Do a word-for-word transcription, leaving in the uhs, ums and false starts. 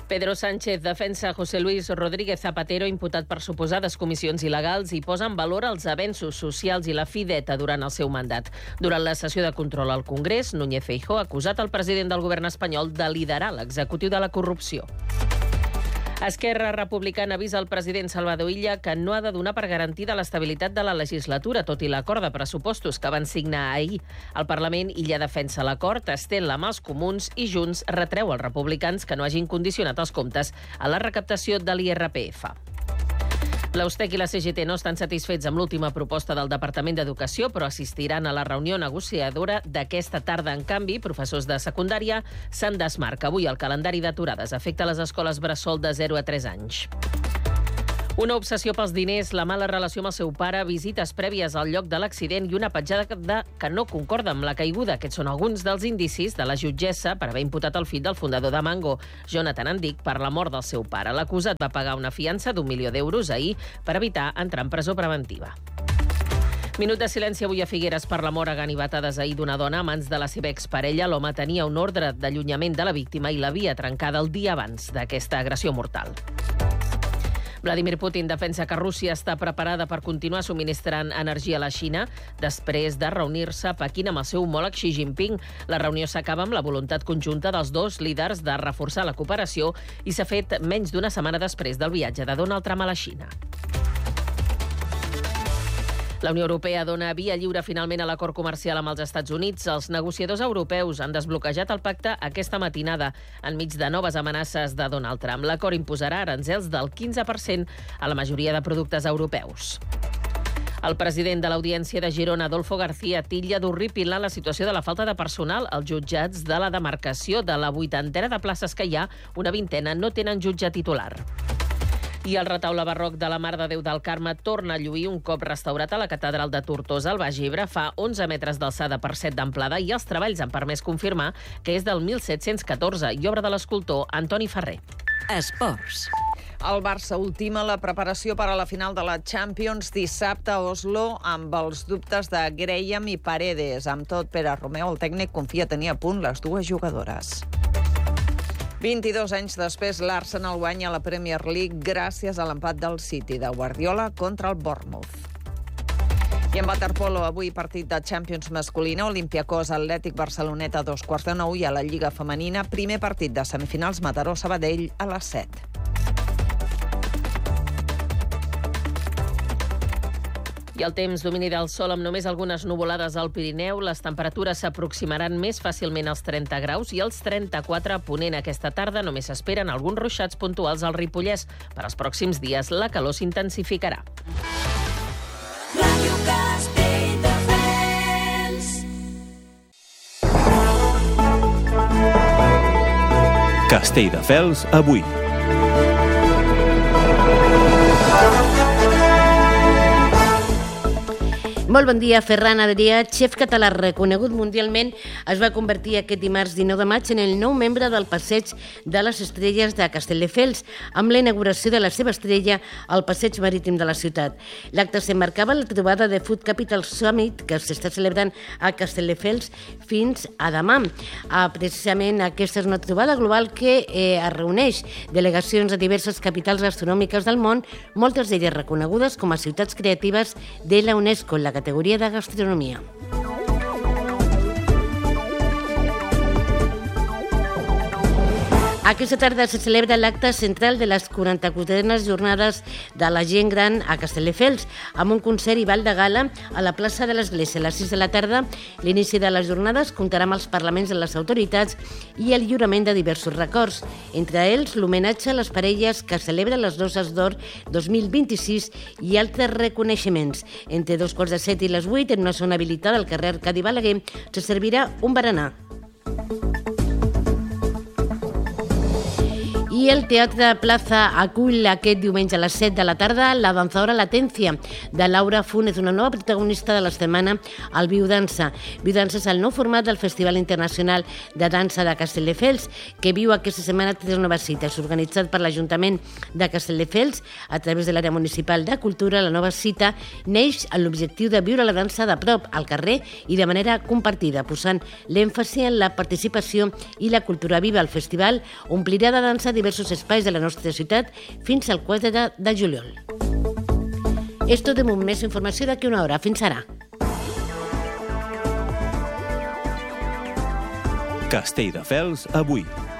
Pedro Sánchez defensa José Luis Rodríguez Zapatero, imputat per suposades comissions il·legals, i posa en valor els avenços socials i la fi d'ETA durant el seu mandat. Durant la sessió de control al Congrés, Núñez Feijóo ha acusat el president del govern espanyol de liderar l'executiu de la corrupció. Esquerra Republicana avisa el president Salvador Illa que no ha de donar per garantida l'estabilitat de la legislatura, tot i l'acord de pressupostos que van signar ahir. Al Parlament, Illa defensa l'acord, estén la mà als comuns i Junts retreu als republicans que no hagin condicionat els comptes a la recaptació de l'I R P F. L'Austec i la C G T no estan satisfets amb l'última proposta del Departament d'Educació, però assistiran a la reunió negociadora d'aquesta tarda. En canvi, professors de secundària se'n desmarca. Avui el calendari d'aturades afecta les escoles bressol de zero a tres anys. Una obsessió pels diners, la mala relació amb el seu pare, visites prèvies al lloc de l'accident i una petjada de que no concorda amb la caiguda. Aquests són alguns dels indicis de la jutgessa per haver imputat el fill del fundador de Mango, Jonathan Andic, per la mort del seu pare. L'acusat va pagar una fiança d'un milió d'euros ahir per evitar entrar en presó preventiva. Minut de silenci avui a Figueres per la mort a ganivetades ahir d'una dona a mans de la seva exparella. L'home tenia un ordre d'allunyament de la víctima i l'havia trencada el dia abans d'aquesta agressió mortal. Vladimir Putin defensa que Rússia està preparada per continuar subministrant energia a la Xina després de reunir-se a Pequín amb el seu homòleg Xi Jinping. La reunió s'acaba amb la voluntat conjunta dels dos líders de reforçar la cooperació i s'ha fet menys d'una setmana després del viatge de Donald Trump a la Xina. La Unió Europea dona via lliure finalment a l'acord comercial amb els Estats Units. Els negociadors europeus han desbloquejat el pacte aquesta matinada enmig de noves amenaces de Donald Trump. L'acord imposarà aranzels del quinze per cent a la majoria de productes europeus. El president de l'Audiència de Girona, Adolfo García, titlla d'horripilant la situació de la falta de personal. Els jutjats de la demarcació de la vuitantena de places que hi ha, una vintena no tenen jutge titular. I el retaule barroc de la Mare de Déu del Carme torna a lluir un cop restaurat a la catedral de Tortosa, al Baix Ebre. Fa onze metres d'alçada per set d'amplada i els treballs han permès confirmar que és del mil set-cents catorze i obra de l'escultor Antoni Ferrer. Esports. El Barça ultima la preparació per a la final de la Champions dissabte a Oslo amb els dubtes de Graham i Paredes. Amb tot, Pere Romeu, el tècnic, confia tenir a punt les dues jugadores. vint-i-dos anys després, l'Arsenal guanya la Premier League gràcies a l'empat del City de Guardiola contra el Bournemouth. I en waterpolo, avui partit de Champions masculina, Olympiacos Atlètic Barceloneta a dos quarts de nou i a la Lliga femenina, primer partit de semifinals Mataró-Sabadell a les set. I el temps, domini del sol amb només algunes nuvolades al Pirineu. Les temperatures s'aproximaran més fàcilment als trenta graus i als trenta-quatre a Ponent. Aquesta tarda només s'esperen alguns ruixats puntuals al Ripollès. Per als pròxims dies la calor s'intensificarà. Ràdio Castelldefels. Castelldefels avui. Molt bon dia. Ferran Adrià, xef català reconegut mundialment, es va convertir aquest dimarts dinou de maig en el nou membre del Passeig de les Estrelles de Castelldefels, amb la inauguració de la seva estrella al Passeig Marítim de la ciutat. L'acte s'emmarcava en la trobada de Food Capital Summit, que s'està celebrant a Castelldefels fins a demà. Ah, precisament aquesta és una trobada global que eh, es reuneix delegacions de diverses capitals gastronòmiques del món, moltes d'elles reconegudes com a ciutats creatives de la UNESCO en la categoria de gastronomia. Aquesta tarda se celebra l'acte central de les quaranta-quatrena jornades de la gent gran a Castelldefels, amb un concert i ball de gala a la plaça de l'Església. A les sis de la tarda, l'inici de les jornades comptarà amb els parlaments de les autoritats i el lliurament de diversos records, entre ells l'homenatge a les parelles que celebren les Noces d'Or dos mil vint-i-sis i altres reconeixements. Entre dos quarts de set i les vuit, en una zona habilitada al carrer Arcadi Balaguer, se servirà un berenar. I el Teatre Plaza acull aquest diumenge a les set de la tarda la danzadora Latencia, de Laura Funes, una nova protagonista de la setmana al Viu Dansa. Viu Dansa és el nou format del Festival Internacional de Dansa de Castelldefels, que viu aquesta setmana tres noves cites. Organitzat per l'Ajuntament de Castelldefels, a través de l'àrea municipal de Cultura, la nova cita neix amb l'objectiu de viure la dansa de prop, al carrer i de manera compartida, posant l'èmfasi en la participació i la cultura viva. El festival omplirà de dansa diversos diversos espais de la nostra ciutat fins al quatre de juliol. És tot de moment, més informació d'aquí una hora. Fins ara. Castelldefels avui.